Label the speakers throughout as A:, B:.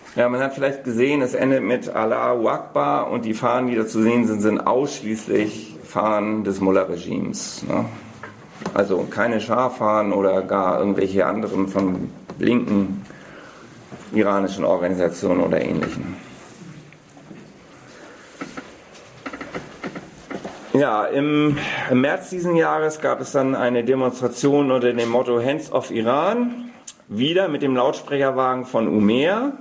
A: Ja, man hat vielleicht gesehen, es endet mit Allahu Akbar und die Fahnen, die da zu sehen sind, sind ausschließlich Fahnen des Mullah-Regimes. Ne? Also keine Schah-Fahnen oder gar irgendwelche anderen von linken iranischen Organisationen oder ähnlichen. Ja, im März diesen Jahres gab es dann eine Demonstration unter dem Motto Hands off Iran, wieder mit dem Lautsprecherwagen von Umair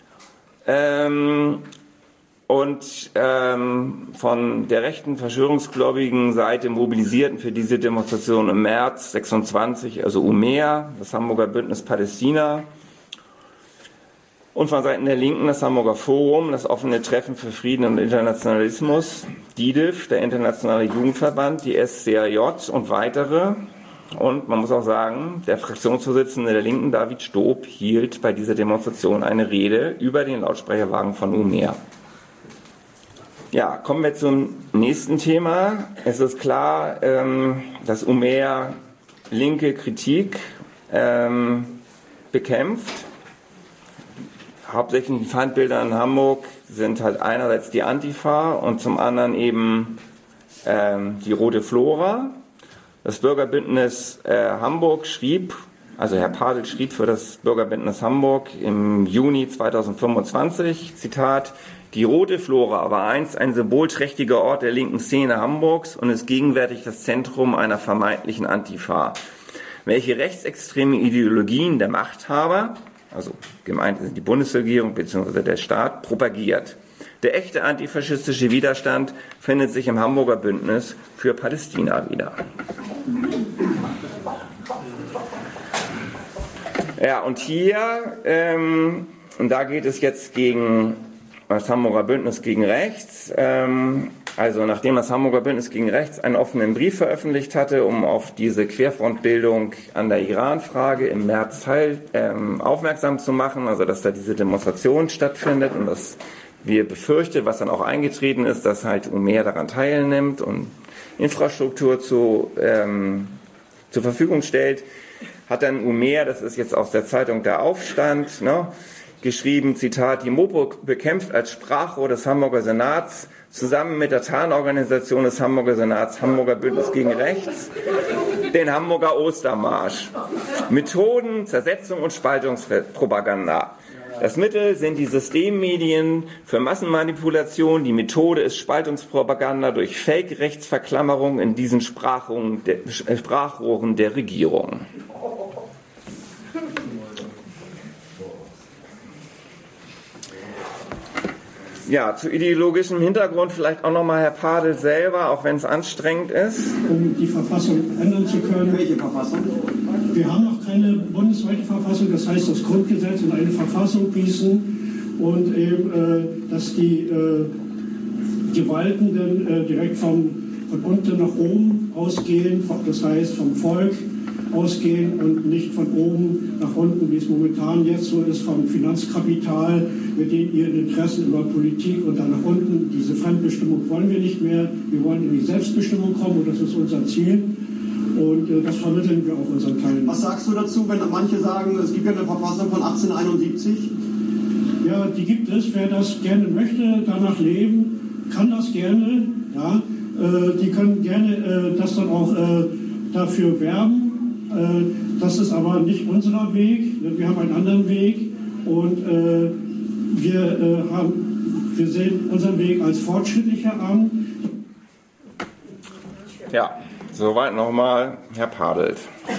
A: und von der rechten verschwörungsgläubigen Seite mobilisierten für diese Demonstration im März 26, also Umair, das Hamburger Bündnis Palästina, und von Seiten der Linken das Hamburger Forum, das offene Treffen für Frieden und Internationalismus, DIDIF, der Internationale Jugendverband, die SCAJ und weitere. Und man muss auch sagen, der Fraktionsvorsitzende der Linken, David Stob, hielt bei dieser Demonstration eine Rede über den Lautsprecherwagen von Umair. Ja, kommen wir zum nächsten Thema. Es ist klar, dass Umair linke Kritik bekämpft. Hauptsächlich die Feindbilder in Hamburg sind halt einerseits die Antifa und zum anderen eben die Rote Flora. Das Bürgerbündnis Hamburg schrieb, also Herr Padel schrieb für das Bürgerbündnis Hamburg im Juni 2025, Zitat, die Rote Flora war einst ein symbolträchtiger Ort der linken Szene Hamburgs und ist gegenwärtig das Zentrum einer vermeintlichen Antifa, welche rechtsextreme Ideologien der Machthaber, also gemeint sind die Bundesregierung bzw. der Staat, propagiert. Der echte antifaschistische Widerstand findet sich im Hamburger Bündnis für Palästina wieder. Ja, und hier, und da geht es jetzt gegen das Hamburger Bündnis gegen Rechts, also nachdem das Hamburger Bündnis gegen Rechts einen offenen Brief veröffentlicht hatte, um auf diese Querfrontbildung an der Iran-Frage im März aufmerksam zu machen, also dass da diese Demonstration stattfindet und dass wir befürchtet, was dann auch eingetreten ist, dass halt Umair daran teilnimmt und Infrastruktur zur Verfügung stellt, hat dann Umair, das ist jetzt aus der Zeitung Der Aufstand, ne, geschrieben, Zitat, die Mopo bekämpft als Sprachrohr des Hamburger Senats zusammen mit der Tarnorganisation des Hamburger Senats, Hamburger Bündnis gegen Rechts, den Hamburger Ostermarsch. Methoden, Zersetzung und Spaltungspropaganda. Das Mittel sind die Systemmedien für Massenmanipulation. Die Methode ist Spaltungspropaganda durch Fake-Rechtsverklammerung in diesen Sprachrohren der Regierung. Ja, zu ideologischem Hintergrund vielleicht auch nochmal Herr Padel selber, auch wenn es anstrengend ist.
B: Um die Verfassung ändern zu können.
C: Welche Verfassung?
B: Wir haben noch keine bundesweite Verfassung, das heißt das Grundgesetz und eine Verfassung gießen und eben, dass die Gewaltenden direkt von unten nach oben ausgehen, das heißt vom Volk ausgehen und nicht von oben nach unten, wie es momentan jetzt so ist, vom Finanzkapital mit den ihren Interessen über Politik und dann nach unten. Diese Fremdbestimmung wollen wir nicht mehr. Wir wollen in die Selbstbestimmung kommen und das ist unser Ziel. Und das vermitteln wir auch unseren Teilnehmern.
C: Was sagst du dazu, wenn manche sagen, es gibt ja eine Verfassung von 1871?
B: Ja, die gibt es. Wer das gerne möchte, danach leben, kann das gerne. Ja, die können gerne das dann auch dafür werben. Das ist aber nicht unser Weg. Wir haben einen anderen Weg und wir sehen unseren Weg als fortschrittlicher an.
A: Ja, soweit nochmal Herr Padelt.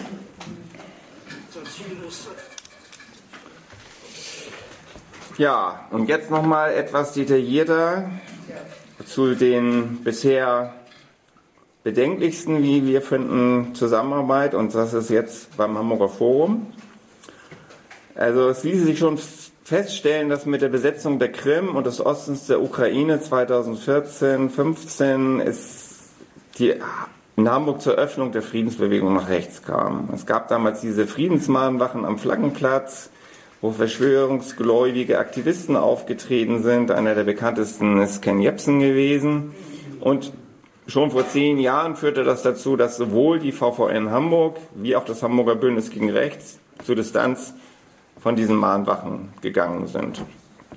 A: Ja, und jetzt nochmal etwas detaillierter zu den bisher bedenklichsten, wie wir finden, Zusammenarbeit, und das ist jetzt beim Hamburger Forum. Also es ließ sich schon feststellen, dass mit der Besetzung der Krim und des Ostens der Ukraine 2014-15 es in Hamburg zur Öffnung der Friedensbewegung nach rechts kam. Es gab damals diese Friedensmahnwachen am Flaggenplatz, wo verschwörungsgläubige Aktivisten aufgetreten sind. Einer der bekanntesten ist Ken Jebsen gewesen. Und schon vor 10 Jahren führte das dazu, dass sowohl die VVN Hamburg wie auch das Hamburger Bündnis gegen Rechts zur Distanz von diesen Mahnwachen gegangen sind.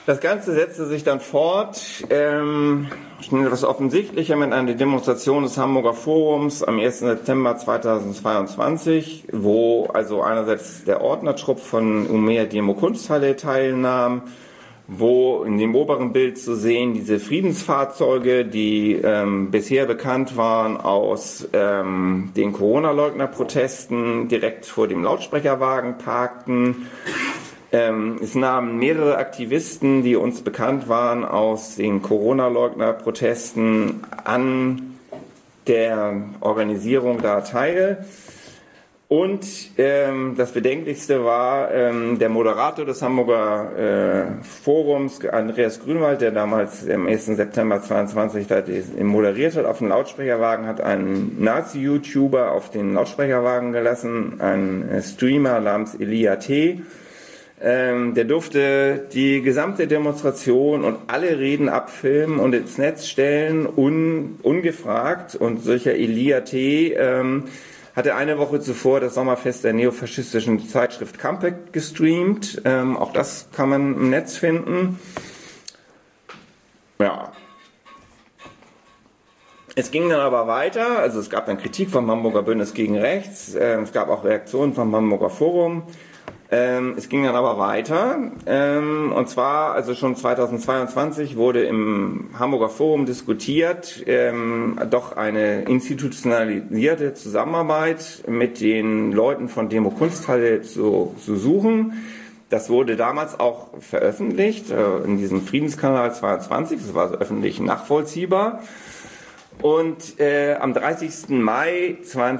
A: Das Ganze setzte sich dann fort, schon etwas offensichtlicher mit einer Demonstration des Hamburger Forums am 1. September 2022, wo also einerseits der Ordnertrupp von Umeå Demo Kunsthalle teilnahm, wo in dem oberen Bild zu sehen diese Friedensfahrzeuge, die bisher bekannt waren aus den Corona-Leugner-Protesten, direkt vor dem Lautsprecherwagen parkten. Es nahmen mehrere Aktivisten, die uns bekannt waren, aus den Corona-Leugner-Protesten an der Organisierung da teil. Und das Bedenklichste war der Moderator des Hamburger Forums, Andreas Grünwald, der damals am 1. September 22 moderiert hat. Auf dem Lautsprecherwagen hat einen Nazi-YouTuber auf den Lautsprecherwagen gelassen, ein Streamer namens Elia T. Der durfte die gesamte Demonstration und alle Reden abfilmen und ins Netz stellen, ungefragt. Und solcher Elia T. Hatte eine Woche zuvor das Sommerfest der neofaschistischen Zeitschrift Campek gestreamt. Auch das kann man im Netz finden. Ja. Es ging dann aber weiter. Also es gab dann Kritik vom Hamburger Bündnis gegen Rechts. Es gab auch Reaktionen vom Hamburger Forum. Es ging dann aber weiter, und zwar, also schon 2022 wurde im Hamburger Forum diskutiert, doch eine institutionalisierte Zusammenarbeit mit den Leuten von Demo Kunsthalle zu suchen. Das wurde damals auch veröffentlicht, in diesem Friedenskanal 22, das war also öffentlich nachvollziehbar. Und am 30. Mai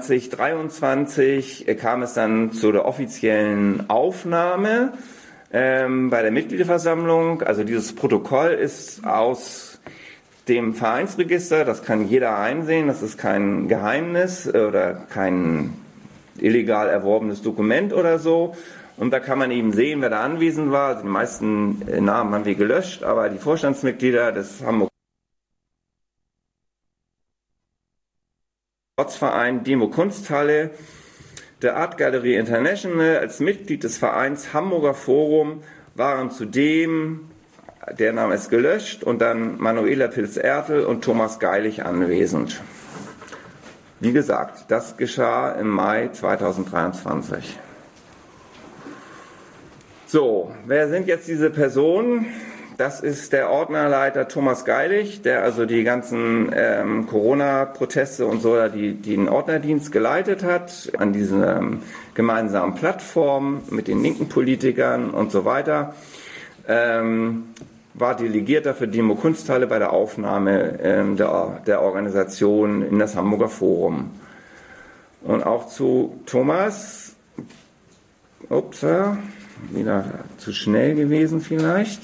A: 2023 kam es dann zu der offiziellen Aufnahme bei der Mitgliederversammlung. Also dieses Protokoll ist aus dem Vereinsregister, das kann jeder einsehen, das ist kein Geheimnis oder kein illegal erworbenes Dokument oder so. Und da kann man eben sehen, wer da anwesend war. Also die meisten Namen haben wir gelöscht, aber die Vorstandsmitglieder des Hamburger Ortsverein Demo Kunsthalle, der Art Gallery International als Mitglied des Vereins Hamburger Forum waren zudem, der Name ist gelöscht, und dann Manuela Pilz-Ertel und Thomas Geilig anwesend. Wie gesagt, das geschah im Mai 2023. So, wer sind jetzt diese Personen? Das ist der Ordnerleiter Thomas Geilig, der also die ganzen Corona-Proteste und so, den Ordnerdienst geleitet hat, an dieser gemeinsamen Plattform mit den linken Politikern und so weiter. War Delegierter für Demo Kunsthalle bei der Aufnahme der Organisation in das Hamburger Forum. Und auch zu Thomas, wieder zu schnell gewesen vielleicht.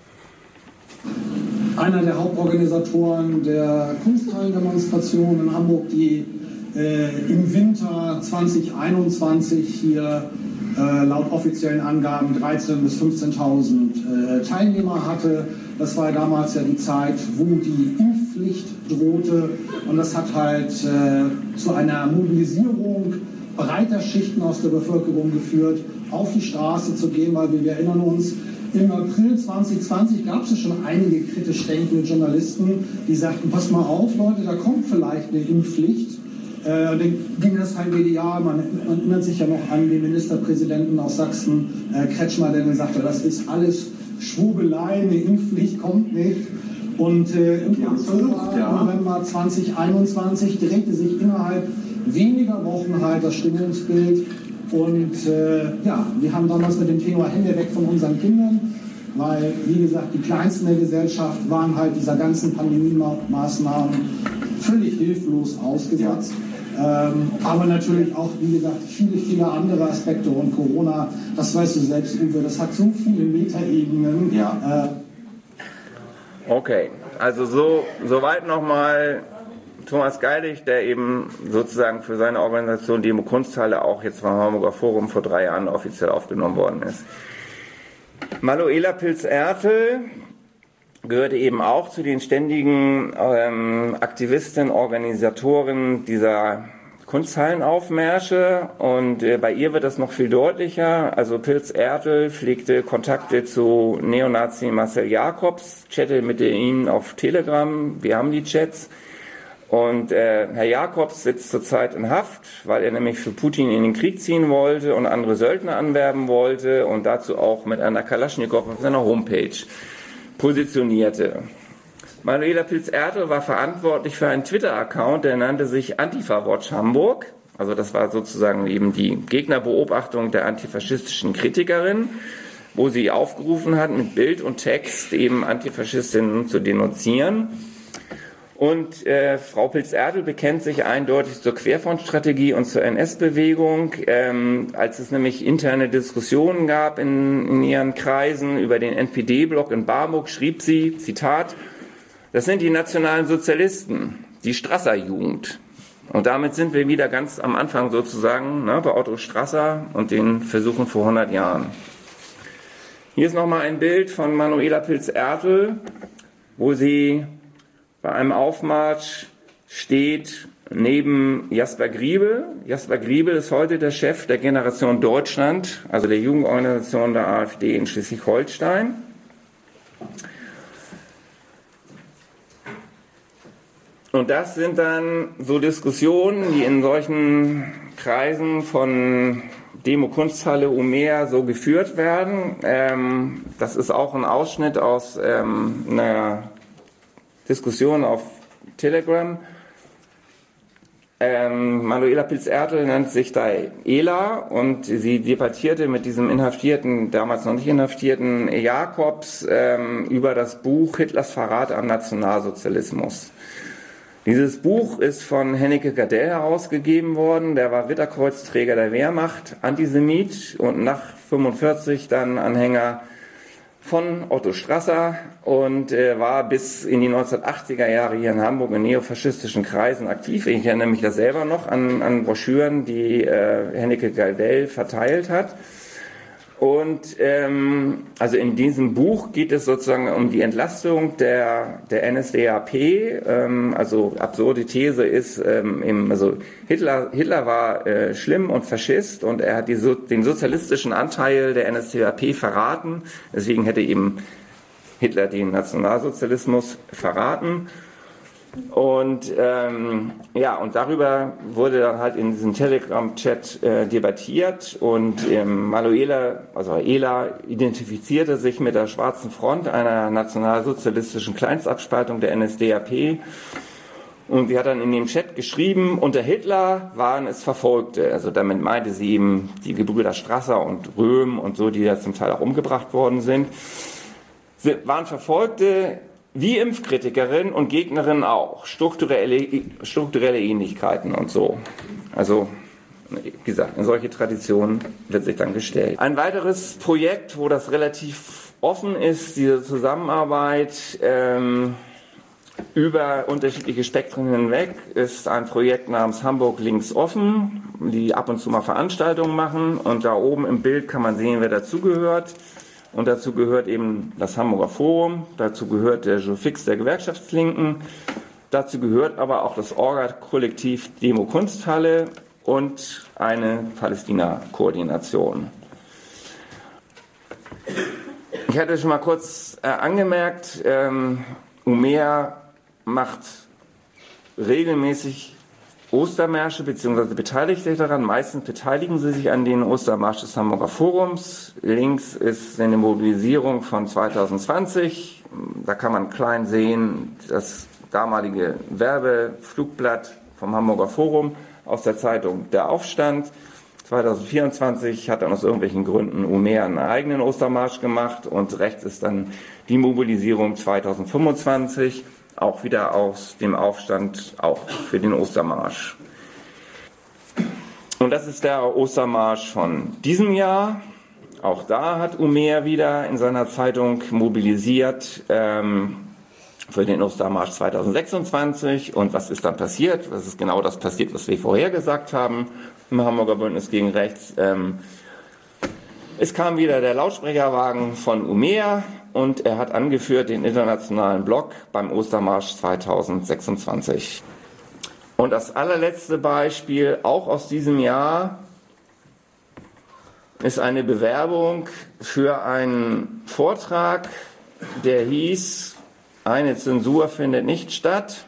C: Einer der Hauptorganisatoren der Kunsthallendemonstration in Hamburg, die im Winter 2021 hier laut offiziellen Angaben 13.000 bis 15.000 Teilnehmer hatte. Das war damals ja die Zeit, wo die Impfpflicht drohte, und das hat halt zu einer Mobilisierung breiter Schichten aus der Bevölkerung geführt, auf die Straße zu gehen, weil wir erinnern uns, im April 2020 gab es ja schon einige kritisch denkende Journalisten, die sagten, pass mal auf Leute, da kommt vielleicht eine Impfpflicht. Dann ging das halt medial, man erinnert sich ja noch an den Ministerpräsidenten aus Sachsen, Kretschmer, der dann sagte, das ist alles Schwurbelei, eine Impfpflicht kommt nicht. Und im November 2021 drehte sich innerhalb weniger Wochen halt das Stimmungsbild. Und wir haben damals mit dem Tenor Hände weg von unseren Kindern, weil, wie gesagt, die Kleinsten der Gesellschaft waren halt dieser ganzen Pandemie-Maßnahmen völlig hilflos ausgesetzt. Ja. Aber natürlich auch, wie gesagt, viele, viele andere Aspekte. Und Corona, das weißt du selbst, Uwe, das hat so viele Metaebenen. Ja.
A: Okay, also soweit nochmal Thomas Geilig, der eben sozusagen für seine Organisation Demo Kunsthalle auch jetzt vom Hamburger Forum vor 3 Jahren offiziell aufgenommen worden ist. Manuela Pilz-Ertel gehörte eben auch zu den ständigen Aktivisten, Organisatoren dieser Kunsthallenaufmärsche und bei ihr wird das noch viel deutlicher. Also Pilz-Ertel pflegte Kontakte zu Neonazi Marcel Jacobs, chatte mit ihm auf Telegram, wir haben die Chats. Und Herr Jacobs sitzt zurzeit in Haft, weil er nämlich für Putin in den Krieg ziehen wollte und andere Söldner anwerben wollte und dazu auch mit einer Kalaschnikow auf seiner Homepage positionierte. Manuela Pilz-Ertel war verantwortlich für einen Twitter-Account, der nannte sich Antifa-Watch Hamburg. Also das war sozusagen eben die Gegnerbeobachtung der antifaschistischen Kritikerin, wo sie aufgerufen hat, mit Bild und Text eben Antifaschistinnen zu denunzieren. Und Frau Pilz-Ertel bekennt sich eindeutig zur Querfrontstrategie und zur NS-Bewegung. Als es nämlich interne Diskussionen gab in ihren Kreisen über den NPD-Block in Barmbek, schrieb sie, Zitat, das sind die nationalen Sozialisten, die Strasser-Jugend. Und damit sind wir wieder ganz am Anfang sozusagen, ne, bei Otto Strasser und den Versuchen vor 100 Jahren. Hier ist nochmal ein Bild von Manuela Pilz-Ertel, wo sie bei einem Aufmarsch steht neben Jasper Griebel. Jasper Griebel ist heute der Chef der Generation Deutschland, also der Jugendorganisation der AfD in Schleswig-Holstein. Und das sind dann so Diskussionen, die in solchen Kreisen von Demo Kunsthalle Umeå so geführt werden. Das ist auch ein Ausschnitt aus einer Diskussion auf Telegram. Manuela Pilz-Ertel nennt sich da Ela und sie debattierte mit diesem inhaftierten, damals noch nicht inhaftierten Jacobs über das Buch Hitlers Verrat am Nationalsozialismus. Dieses Buch ist von Hennecke Gardell herausgegeben worden. Der war Ritterkreuzträger der Wehrmacht, Antisemit und nach 1945 dann Anhänger von Otto Strasser und war bis in die 1980er Jahre hier in Hamburg in neofaschistischen Kreisen aktiv. Ich erinnere mich da selber noch an Broschüren, die Hennecke Gardell verteilt hat. Und also in diesem Buch geht es sozusagen um die Entlastung der NSDAP. Also absurde These ist, also Hitler war schlimm und Faschist und er hat den sozialistischen Anteil der NSDAP verraten. Deswegen hätte eben Hitler den Nationalsozialismus verraten. Und ja, und darüber wurde dann halt in diesem Telegram-Chat debattiert und Ela identifizierte sich mit der Schwarzen Front, einer nationalsozialistischen Kleinstabspaltung der NSDAP. Und sie hat dann in dem Chat geschrieben, unter Hitler waren es Verfolgte. Also damit meinte sie eben die Gebrüder Strasser und Röhm und so, die ja zum Teil auch umgebracht worden sind. Sie waren Verfolgte, wie Impfkritikerin und Gegnerin auch. Strukturelle Ähnlichkeiten und so. Also, wie gesagt, in solche Traditionen wird sich dann gestellt. Ein weiteres Projekt, wo das relativ offen ist, diese Zusammenarbeit über unterschiedliche Spektren hinweg, ist ein Projekt namens Hamburg Links Offen, die ab und zu mal Veranstaltungen machen. Und da oben im Bild kann man sehen, wer dazugehört. Und dazu gehört eben das Hamburger Forum, dazu gehört der Jofix der Gewerkschaftslinken, dazu gehört aber auch das Orga-Kollektiv Demo Kunsthalle und eine Palästina-Koordination. Ich hatte schon mal kurz angemerkt, Umeå macht regelmäßig Ostermärsche bzw. beteiligt sich daran. Meistens beteiligen sie sich an den Ostermarsch des Hamburger Forums. Links ist eine Mobilisierung von 2020. Da kann man klein sehen, das damalige Werbeflugblatt vom Hamburger Forum aus der Zeitung Der Aufstand. 2024 hat dann aus irgendwelchen Gründen Umeå einen eigenen Ostermarsch gemacht und rechts ist dann die Mobilisierung 2025. Auch wieder aus dem Aufstand, auch für den Ostermarsch. Und das ist der Ostermarsch von diesem Jahr. Auch da hat Umeå wieder in seiner Zeitung mobilisiert für den Ostermarsch 2026. Und was ist dann passiert? Was ist genau das passiert, was wir vorher gesagt haben im Hamburger Bündnis gegen Rechts? Es kam wieder der Lautsprecherwagen von Umeå und er hat angeführt den internationalen Block beim Ostermarsch 2026. Und das allerletzte Beispiel, auch aus diesem Jahr, ist eine Bewerbung für einen Vortrag, der hieß, eine Zensur findet nicht statt.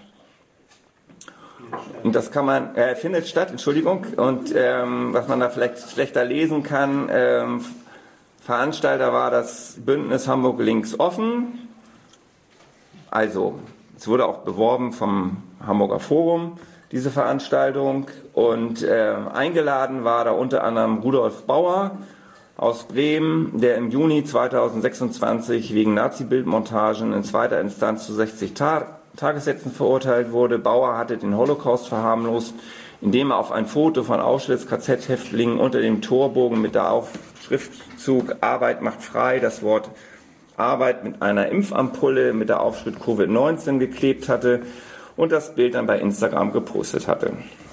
A: Und das kann man, findet statt, Entschuldigung, und was man da vielleicht schlechter lesen kann, Veranstalter war das Bündnis Hamburg Links Offen. Also, es wurde auch beworben vom Hamburger Forum, diese Veranstaltung, und eingeladen war da unter anderem Rudolf Bauer aus Bremen, der im Juni 2026 wegen Nazi-Bildmontagen in zweiter Instanz zu 60 Tagessätzen verurteilt wurde. Bauer hatte den Holocaust verharmlost, indem er auf ein Foto von Auschwitz-KZ-Häftlingen unter dem Torbogen mit der Schriftzug Arbeit macht frei das Wort Arbeit mit einer Impfampulle mit der Aufschrift Covid-19 geklebt hatte und das Bild dann bei Instagram gepostet hatte.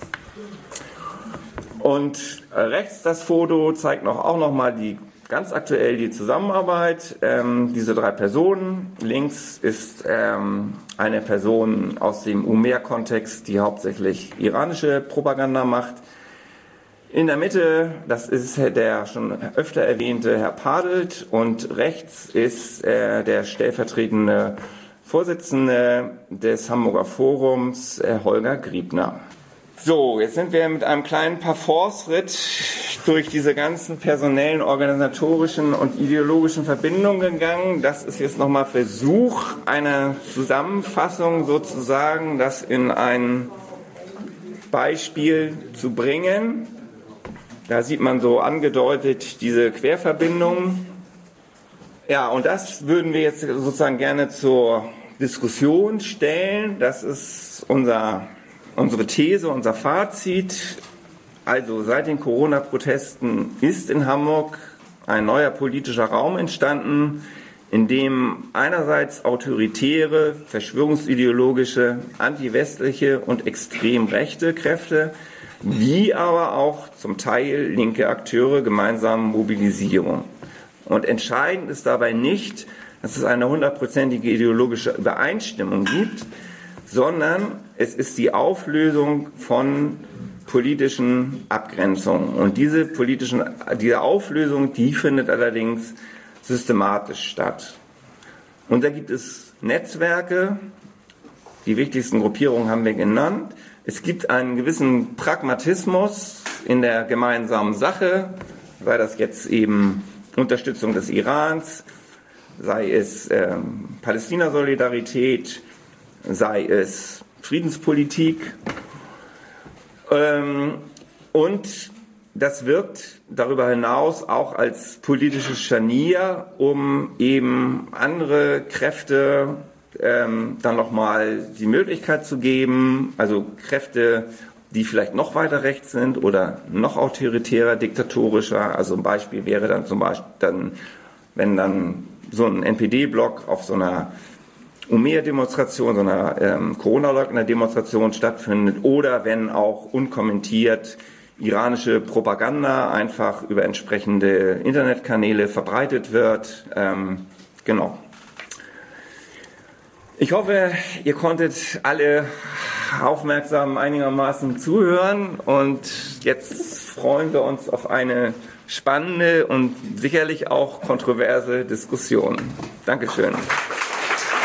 A: Und rechts das Foto zeigt auch noch mal ganz aktuell die Zusammenarbeit. Diese 3 Personen. Links ist eine Person aus dem UMER-Kontext, die hauptsächlich iranische Propaganda macht. In der Mitte, das ist der schon öfter erwähnte Herr Padelt, und rechts ist der stellvertretende Vorsitzende des Hamburger Forums, Holger Griebner. So, jetzt sind wir mit einem kleinen Parforce-Ritt durch diese ganzen personellen, organisatorischen und ideologischen Verbindungen gegangen. Das ist jetzt nochmal Versuch einer Zusammenfassung sozusagen, das in ein Beispiel zu bringen. Da sieht man so angedeutet diese Querverbindungen. Ja, und das würden wir jetzt sozusagen gerne zur Diskussion stellen. Das ist unsere These, unser Fazit. Also seit den Corona-Protesten ist in Hamburg ein neuer politischer Raum entstanden, in dem einerseits autoritäre, verschwörungsideologische, antiwestliche und extrem rechte Kräfte, wie aber auch zum Teil linke Akteure gemeinsam mobilisieren. Und entscheidend ist dabei nicht, dass es eine 100%ige ideologische Übereinstimmung gibt, sondern es ist die Auflösung von politischen Abgrenzungen. Und diese Auflösung, die findet allerdings systematisch statt. Und da gibt es Netzwerke, die wichtigsten Gruppierungen haben wir genannt. Es gibt einen gewissen Pragmatismus in der gemeinsamen Sache, sei das jetzt eben Unterstützung des Irans, sei es Palästina-Solidarität, sei es Friedenspolitik. Und das wirkt darüber hinaus auch als politisches Scharnier, um eben andere Kräfte dann nochmal die Möglichkeit zu geben, also Kräfte, die vielleicht noch weiter rechts sind oder noch autoritärer, diktatorischer. Also ein Beispiel wäre dann zum Beispiel, wenn dann so ein NPD-Block auf so einer UMER-Demonstration, so einer Corona-Leugner-Demonstration stattfindet, oder wenn auch unkommentiert iranische Propaganda einfach über entsprechende Internetkanäle verbreitet wird. Genau. Ich hoffe, ihr konntet alle aufmerksam einigermaßen zuhören, und jetzt freuen wir uns auf eine spannende und sicherlich auch kontroverse Diskussion. Dankeschön.